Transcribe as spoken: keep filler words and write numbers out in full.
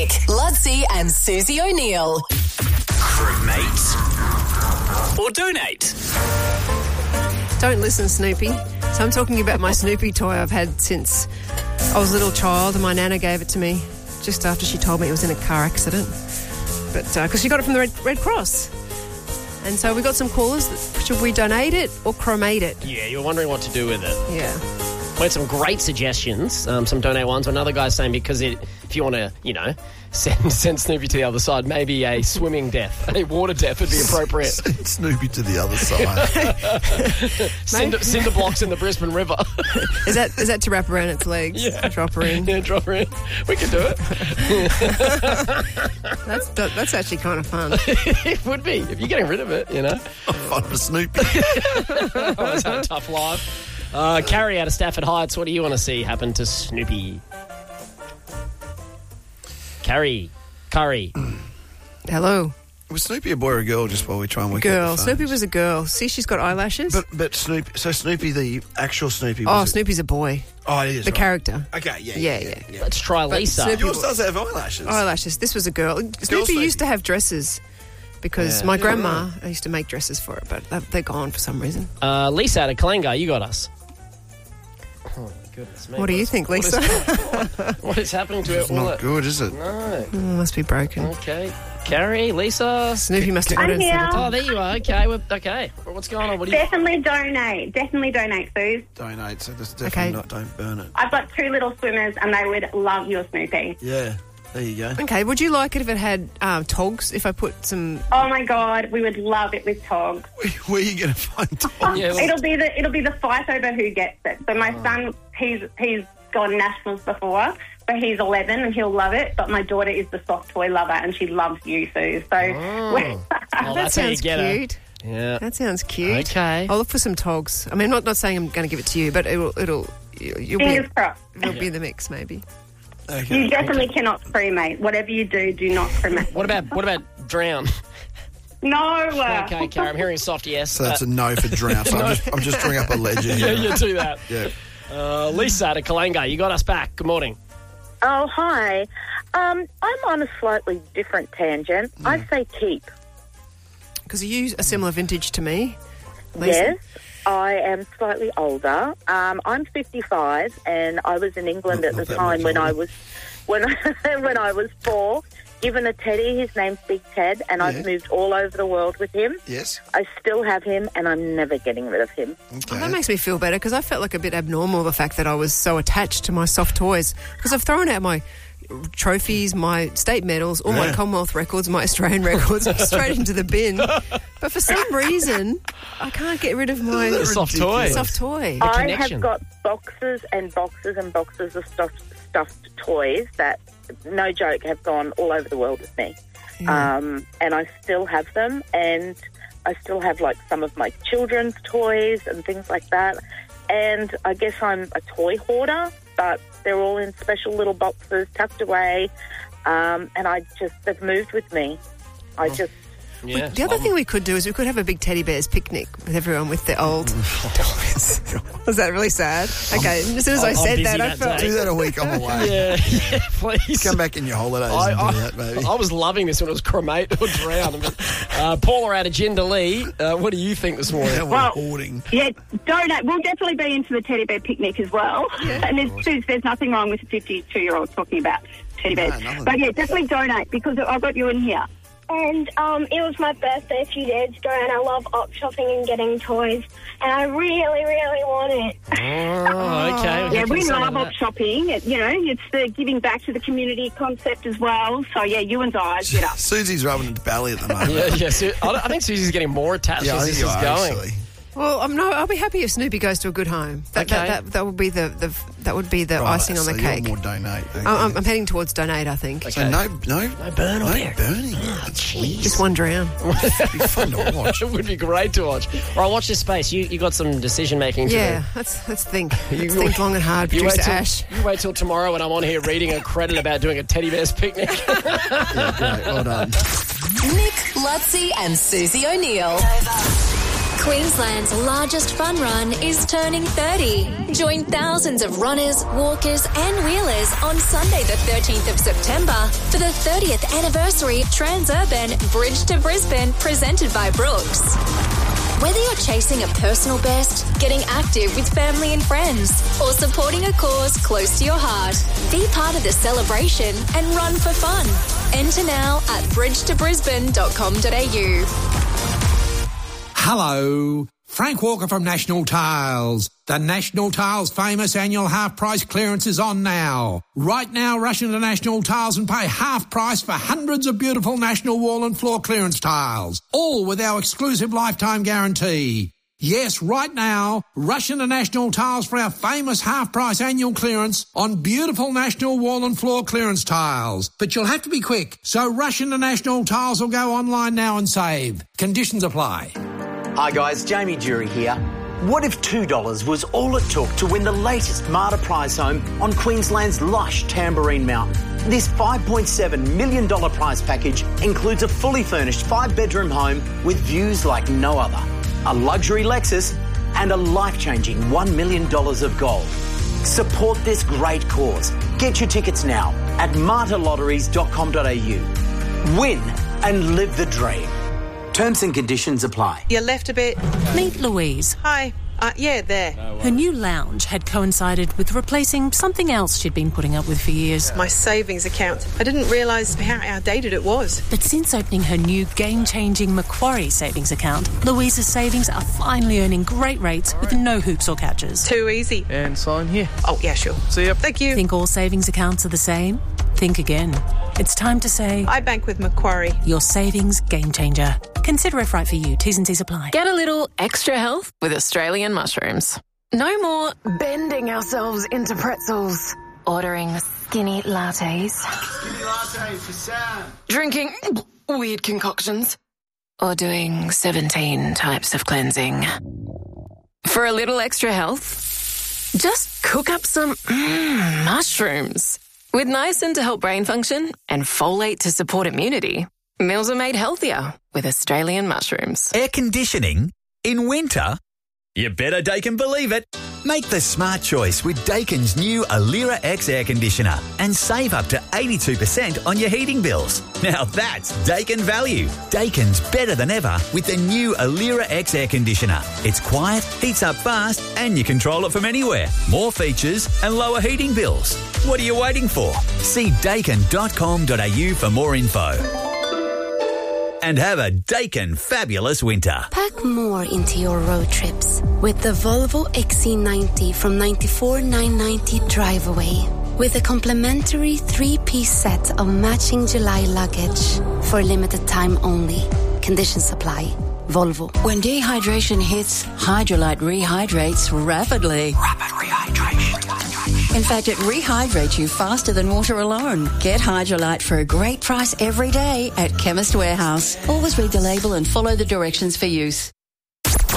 Nick, Lutzi and Susie O'Neill. Cremate or donate? Don't listen, Snoopy. So I'm talking about my Snoopy toy I've had since I was a little child, and my nana gave it to me just after she told me it was in a car accident. But because uh, she got it from the Red, Red Cross. And so we got some callers. Should we donate it or cremate it? Yeah, you're wondering what to do with it. Yeah. We had some great suggestions, um, some donate ones. Another guy's saying because it, if you want to, you know, send, send Snoopy to the other side, maybe a swimming death, a water death would be appropriate. Send Snoopy to the other side. cinder, cinder blocks in the Brisbane River. Is that is that to wrap around its legs? Yeah. Drop her in? Yeah, drop her in. We can do it. That's that, that's actually kind of fun. It would be, if you're getting rid of it, you know. Fun for Snoopy. Always had a tough life. Uh, Carrie out of Stafford Heights, what do you want to see happen to Snoopy? Carrie. Curry. Hello. Was Snoopy a boy or a girl, just while we try and work out Girl. the phones? Snoopy was a girl. See, she's got eyelashes. But, but Snoopy, so Snoopy, the actual Snoopy was... oh, it- Snoopy's a boy. Oh, it is, The right. character. Okay, yeah, Yeah, yeah, yeah. yeah. Let's try But Lisa. Snoopy- Yours does have eyelashes. Eyelashes. This was a girl. Snoopy Snoopy. used to have dresses because Yeah. my Yeah, grandma I used to make dresses for it, but they're gone for some reason. Uh, Lisa out of Kalinga, you got us. Oh, my goodness me. What do you think, what Lisa? is- What is happening to It's it? All not it- good, is it? No. Oh, must be broken. Okay. Carrie, Lisa. Snoopy must have got I'm it. instead here. of- Oh, there you are. Okay. We're, okay. What's going on? What do you... Definitely donate. Definitely donate, Suze. Donate, so just Okay. definitely not, don't burn it. I've got two little swimmers and they would love your Snoopy. Yeah, there you go. Okay, would you like it if it had um, togs? If I put some... Oh my God, we would love it with Tog. Where, where are you going to find Tom? Yeah, well- It'll be the it'll be the fight over who gets it. So my son, he's he's gone nationals before, but he's eleven and he'll love it. But my daughter is the soft toy lover and she loves you, Sue. So Oh, that that's how you sounds get her. cute. Yeah. That sounds cute. Okay. I'll look for some togs. I mean, I'm not, not saying I'm going to give it to you, but it'll... it'll you'll you'll be, fingers crossed. it'll be in the mix, maybe. Okay. You definitely cannot cremate. Whatever you do, do not cremate. What about what about drown? No. uh, Okay, Carrie, I'm hearing a soft yes. So that's Uh, a no for drown. So I'm just, I'm just drawing up a ledger yeah, here. you do that. Yeah. Uh, Lisa out of Kalinga, you got us back. Good morning. Oh, hi. Um, I'm on a slightly different tangent. I say keep. Because you use a similar vintage to me, Lisa. Yes, I am slightly older. Um, I'm fifty-five, and I was in England Not- at not the that time much when I older. was when I, when I was four. Given a teddy, his name's Big Ted, and Yeah. I've moved all over the world with him. Yes. I still have him, and I'm never getting rid of him. Okay. Oh, that makes me feel better because I felt like a bit abnormal, the fact that I was so attached to my soft toys. Because I've thrown out my trophies, my state medals, all my Yeah. Commonwealth records, my Australian records, straight into the bin. But for some reason, I can't get rid of my Isn't that Soft toy. ridiculous? soft toy. I connection. have got boxes and boxes and boxes of stuffed, stuffed toys that, no joke, have gone all over the world with me. Yeah. Um, and I still have them, and I still have like some of my children's toys and things like that. And I guess I'm a toy hoarder, but they're all in special little boxes tucked away. Um, and I just, they've moved with me. I just, Yeah. The other thing we could do is we could have a big teddy bears picnic with everyone with their old toys. Was that really sad? Okay, as soon as I I'm said busy that, I that felt... day. Do that a week, I'm away. Yeah, yeah, please. Come back in your holidays I, and I, do that, baby. I was loving this when it was cremate or drown. But, uh, Paula out of Jindalee, uh, what do you think this morning? Yeah, we're Well- hoarding. Yeah, donate. We'll definitely be into the teddy bear picnic as well. And there's, Suze, there's nothing wrong with a fifty-two-year-old talking about teddy bears. No, nothing. But yeah, definitely donate because I've got you in here. And um, it was my birthday a few days ago, and I love op shopping and getting toys, and I really, really want it. Oh, okay. Yeah, we Some of love op that. shopping. It, you know, it's the giving back to the community concept as well. So yeah, you and I, get up. Susie's rubbing its belly at the moment. Yeah, yeah. Su- I, I think Susie's getting more attached Yeah, I as think this you is are, going. actually. Well, I'm no, I'll be happy if Snoopy goes to a good home. That Okay. that, that, that would be the, the that would be the Right, icing on so the you're cake. more donate. Okay. I'm, I'm- I'm heading towards donate, I think. So no, no, No burn or no bear. burning. That's weird. Just one drown. It'd be fun to watch. It would be great to watch. All right, watch this space. You you got some decision making to Yeah, do. let's let's think. You- Let's think long and hard. You wait, Producer till, Ash. you wait till tomorrow when I'm on here reading a credit about doing a teddy bear's picnic. Yeah, great. Well done. Nick, Lutzi and Susie O'Neill. Queensland's largest fun run is turning thirty. Join thousands of runners, walkers and wheelers on Sunday the thirteenth of September for the thirtieth anniversary Transurban Bridge to Brisbane presented by Brooks. Whether you're chasing a personal best, getting active with family and friends, or supporting a cause close to your heart, be part of the celebration and run for fun. Enter now at bridge to brisbane dot com dot a u. Hello, Frank Walker from National Tiles. The National Tiles famous annual half price clearance is on now. Right now, rush into National Tiles and pay half price for hundreds of beautiful National wall and floor clearance tiles, all with our exclusive lifetime guarantee. Yes, right now, rush into National Tiles for our famous half-price annual clearance on beautiful National wall and floor clearance tiles. But you'll have to be quick, so rush into National Tiles or go online now and save. Conditions apply. Hi guys, Jamie Jury here. What if two dollars was all it took to win the latest Marta prize home on Queensland's lush Tamborine Mountain? This five point seven million dollars prize package includes a fully furnished five-bedroom home with views like no other, a luxury Lexus and a life-changing one million dollars of gold. Support this great cause. Get your tickets now at marta lotteries dot com dot a u. Win and live the dream. Terms and conditions apply. You left a bit. Meet Louise. Hi. Uh, yeah, there. Her new lounge had coincided with replacing something else she'd been putting up with for years. My savings account. I didn't realise how outdated it was. But since opening her new game-changing Macquarie savings account, Louise's savings are finally earning great rates with no hoops or catches. Too easy. And sign here. Oh, yeah, sure. See ya. Thank you. Think all savings accounts are the same? Think again. It's time to say... I bank with Macquarie. Your savings game changer. Consider if right for you. T's and C's apply. Get a little extra health with Australian mushrooms. No more bending ourselves into pretzels. Ordering skinny lattes. Skinny latte for Sam. Drinking weird concoctions. Or doing seventeen types of cleansing. For a little extra health, just cook up some mm, mushrooms. With niacin to help brain function and folate to support immunity, meals are made healthier with Australian mushrooms. Air conditioning in winter? You better Daikin believe it. Make the smart choice with Daikin's new Alira X air conditioner and save up to eighty-two percent on your heating bills. Now that's Daikin value. Daikin's better than ever with the new Alira X air conditioner. It's quiet, heats up fast, and you control it from anywhere. More features and lower heating bills. What are you waiting for? See daikin dot com dot a u for more info. And have a Daikin fabulous winter. Pack more into your road trips with the Volvo X C ninety from ninety-four thousand nine hundred ninety drive away. With a complimentary three-piece set of matching July luggage for a limited time only. Conditions apply. Volvo. When dehydration hits, Hydrolite rehydrates rapidly. Rapid rehydration. In fact, it rehydrates you faster than water alone. Get Hydrolite for a great price every day at Chemist Warehouse. Always read the label and follow the directions for use.